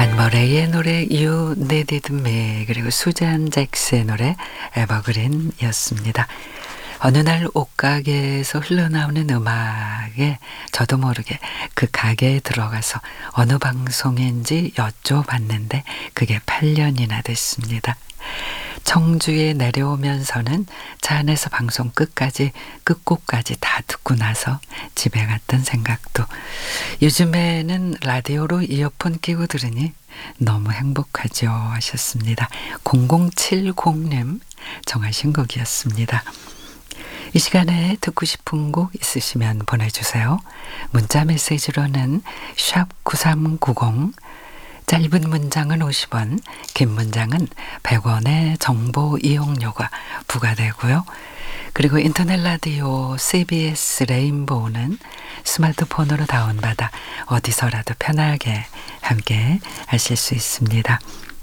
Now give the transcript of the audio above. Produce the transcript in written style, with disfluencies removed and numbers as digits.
안머레이의 노래 You Needed Me 그리고 수잔 잭스의 노래 에버그린이었습니다. 어느 날 옷가게에서 흘러나오는 음악에 저도 모르게 그 가게에 들어가서 어느 방송인지 여쭤봤는데 그게 8년이나 됐습니다. 청주에 내려오면서는 차 안에서 방송 끝곡까지 다 듣고 나서 집에 갔던 생각도, 요즘에는 라디오로 이어폰 끼고 들으니 너무 행복하죠 하셨습니다. 0070님 정하신 곡이었습니다. 이 시간에 듣고 싶은 곡 있으시면 보내주세요. 문자 메시지로는 샵 9390, 짧은 문장은 50원, 긴 문장은 100원의 정보 이용료가 부과되고요. 그리고 인터넷 라디오 CBS 레인보우는 스마트폰으로 다운받아 어디서라도 편하게 함께 하실 수 있습니다.